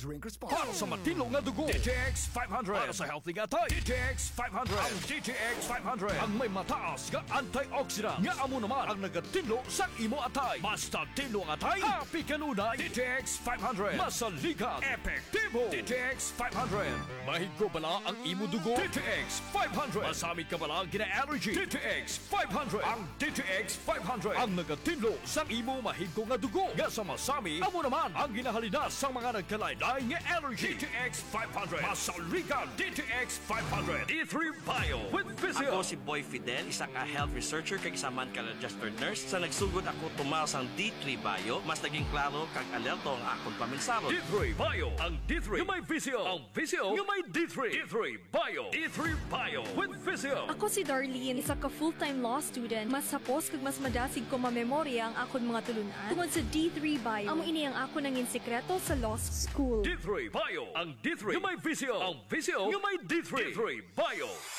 Drink Para responsibly. sa matino nga dugo, DTX 500. Para sa healthy nga tayo, DTX 500. Ang DTX 500 ang may mataas nga antioxidant nga amo naman ang nagatinlo sa imo atay. Basta tinlo ang atay, happy kanunay. DTX 500 masaligan, epektibo. DTX 500 mahigo bala ang imo dugo. DTX 500 masamit ka bala gina-allergy. DTX 500 ang DTX 500 ang nagatinlo sa imo mahigo nga dugo. Nga sa masami, amo naman ang ginahalina sa mga nagkalaylay nga allergy. DTX 500 masaligan. DTX 500 D3 Bio with Physio. Ako si Boy Fidel, isang health researcher kag isa man ka registered nurse. Sa nagsugod ako tumaw sang D3 Bio, mas naging klaro kag alerto ang akong paminsaro. D3 Bio, ang D3 yung may Physio. Ang Physio yung may D3. D3 Bio. D3 Bio with Physio. Ako si Darlene, isa ka full-time law student. Mas sapos kag mas madasig ko mamemorya ang akon mga tulunan. Tungod sa D3 Bio, amo ini ang ako nangin sekreto sa law school. D3 Bio, ang D3 yung may Physio. Ang Physio yung may D3. D3 Bio.